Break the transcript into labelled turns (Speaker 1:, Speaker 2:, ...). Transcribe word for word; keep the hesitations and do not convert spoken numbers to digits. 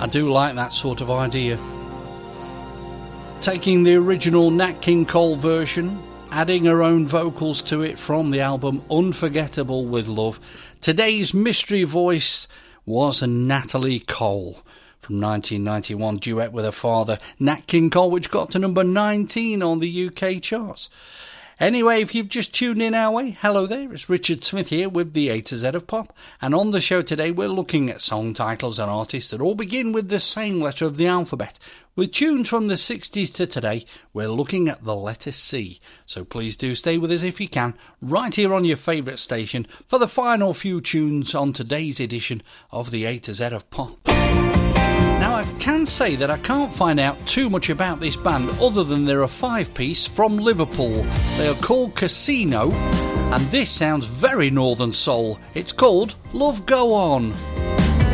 Speaker 1: I do like that sort of idea. Taking the original Nat King Cole version, adding her own vocals to it from the album Unforgettable with Love. Today's mystery voice was Natalie Cole from nineteen ninety-one, duet with her father, Nat King Cole, which got to number nineteen on the U K charts. Anyway, if you've just tuned in our way, hello there, it's Richard Smith here with the A to Z of Pop. And on the show today, we're looking at song titles and artists that all begin with the same letter of the alphabet. With tunes from the sixties to today, we're looking at the letter C. So please do stay with us if you can, right here on your favourite station, for the final few tunes on today's edition of the A to Z of Pop. Now, I can say that I can't find out too much about this band other than they're a five-piece from Liverpool. They are called Casino, and this sounds very Northern Soul. It's called Love Go On.